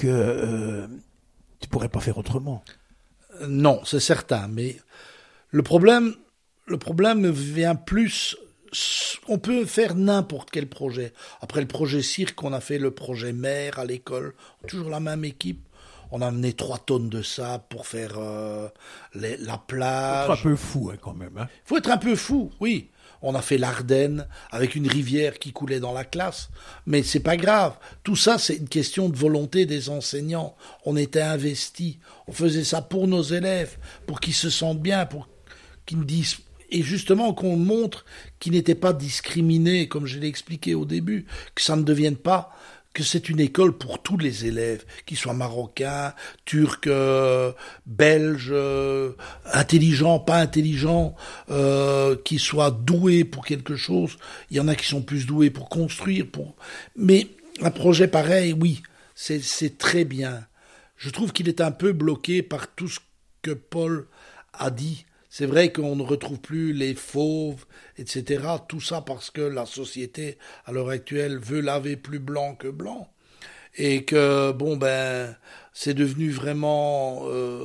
que tu pourrais pas faire autrement. Non, c'est certain, mais le problème vient plus. On peut faire n'importe quel projet. Après le projet cirque, on a fait le projet mer à l'école, toujours la même équipe. On a amené 3 tonnes de sable pour faire la plage. Faut être un peu fou quand même. Hein. Faut être un peu fou, oui. On a fait l'Ardenne avec une rivière qui coulait dans la classe, mais c'est pas grave. Tout ça, c'est une question de volonté des enseignants. On était investis, on faisait ça pour nos élèves, pour qu'ils se sentent bien, pour qu'ils me disent, et justement qu'on montre qu'ils n'étaient pas discriminés, comme je l'ai expliqué au début, que ça ne devienne pas que c'est une école pour tous les élèves, qu'ils soient marocains, turcs, belges, intelligents, pas intelligents, qu'ils soient doués pour quelque chose. Il y en a qui sont plus doués pour construire. Mais un projet pareil, oui, c'est très bien. Je trouve qu'il est un peu bloqué par tout ce que Paul a dit. C'est vrai qu'on ne retrouve plus les fauves, etc. Tout ça parce que la société, à l'heure actuelle, veut laver plus blanc que blanc. Et que, c'est devenu vraiment...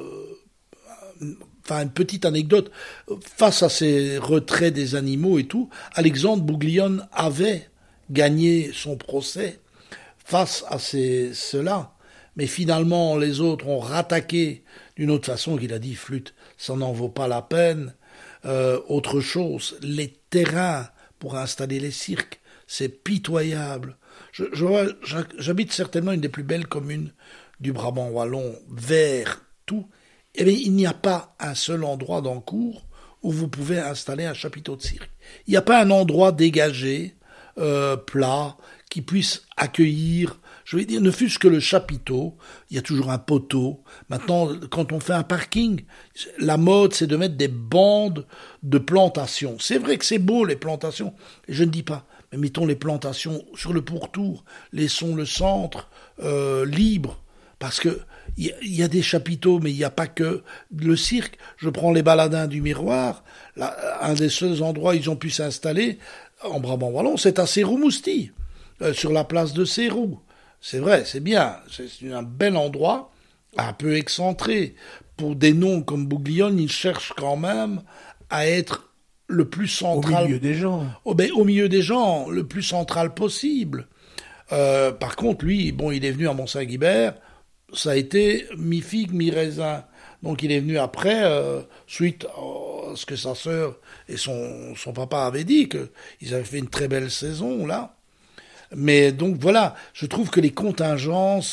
une petite anecdote. Face à ces retraits des animaux et tout, Alexandre Bouglione avait gagné son procès face à cela. Mais finalement, les autres ont rattaqué d'une autre façon qu'il a dit, flûte, ça n'en vaut pas la peine. Autre chose, les terrains pour installer les cirques, c'est pitoyable. J'habite certainement une des plus belles communes du Brabant wallon, vers tout. Eh bien, il n'y a pas un seul endroit dans Cours où vous pouvez installer un chapiteau de cirque. Il n'y a pas un endroit dégagé, plat, qui puisse accueillir, je vais dire, ne fût-ce que le chapiteau, il y a toujours un poteau. Maintenant, quand on fait un parking, la mode, c'est de mettre des bandes de plantations. C'est vrai que c'est beau, les plantations, je ne dis pas, mais mettons les plantations sur le pourtour, laissons le centre libre, parce que il y a des chapiteaux, mais il n'y a pas que le cirque. Je prends les baladins du Miroir, un des seuls endroits où ils ont pu s'installer, en Brabant wallon, c'est à Céroux-Mousty, sur la place de Céroux. C'est vrai, c'est bien, c'est un bel endroit, un peu excentré. Pour des noms comme Bouglione, ils cherchent quand même à être le plus central... Au milieu des gens. Au milieu des gens, le plus central possible. Par contre, lui, il est venu à Mont-Saint-Guibert, ça a été mi-figue, mi-raisin. Donc il est venu après, suite à ce que sa sœur et son papa avaient dit, qu'ils avaient fait une très belle saison, là. Mais donc voilà, je trouve que les contingences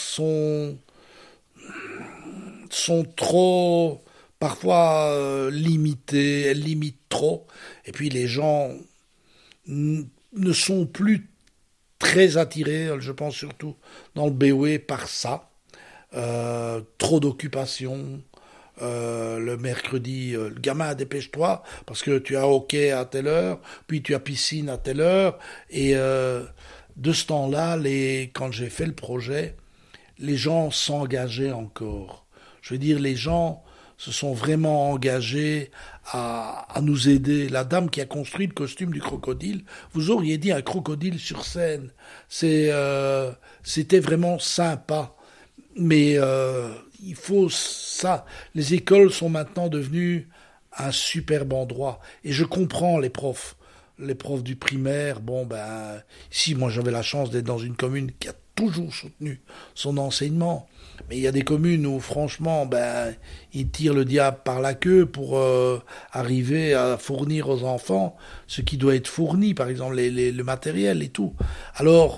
sont trop, parfois limitées, elles limitent trop. Et puis les gens ne sont plus très attirés, je pense surtout dans le BOE, par ça. Trop d'occupation. Le mercredi, le gamin, dépêche-toi, parce que tu as hockey à telle heure, puis tu as piscine à telle heure, et de ce temps-là, quand j'ai fait le projet, les gens s'engageaient encore. Je veux dire, les gens se sont vraiment engagés à nous aider. La dame qui a construit le costume du crocodile, vous auriez dit un crocodile sur scène. C'était vraiment sympa. Mais il faut ça. Les écoles sont maintenant devenues un superbe endroit. Et je comprends les profs du primaire. Ici, moi, j'avais la chance d'être dans une commune qui a toujours soutenu son enseignement. Mais il y a des communes où, franchement, ils tirent le diable par la queue pour arriver à fournir aux enfants ce qui doit être fourni, par exemple, le matériel et tout. Alors,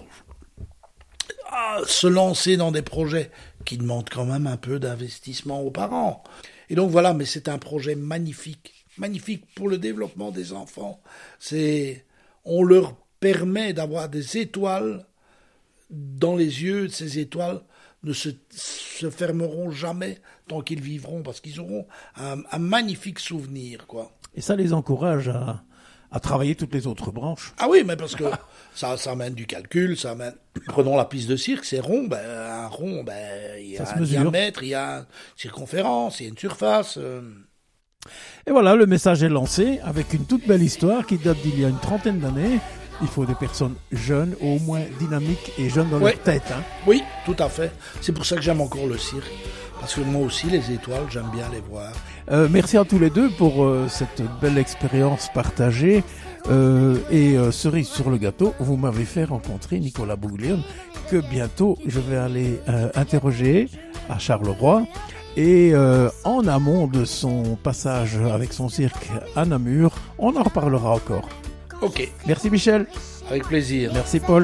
se lancer dans des projets qui demandent quand même un peu d'investissement aux parents. Et donc voilà, mais c'est un projet magnifique pour le développement des enfants. On leur permet d'avoir des étoiles dans les yeux. Ces étoiles ne se fermeront jamais tant qu'ils vivront, parce qu'ils auront un magnifique souvenir, quoi. Et ça les encourage à travailler toutes les autres branches. Ah oui, mais parce que ça amène du calcul, ça amène... Prenons la piste de cirque, c'est rond, un rond, il y a un diamètre, il y a une circonférence, il y a une surface. Et voilà, le message est lancé avec une toute belle histoire qui date d'il y a une 30aine d'années. Il faut des personnes jeunes, au moins dynamiques et jeunes dans Ouais. leur tête. Hein. Oui, tout à fait. C'est pour ça que j'aime encore le cirque. Parce que moi aussi, les étoiles, j'aime bien les voir. Merci à tous les deux pour cette belle expérience partagée. Cerise sur le gâteau, vous m'avez fait rencontrer Nicolas Bouglione, que bientôt je vais aller interroger à Charleroi. Et en amont de son passage avec son cirque à Namur, on en reparlera encore. Ok, Merci Michel, avec plaisir. merci Paul.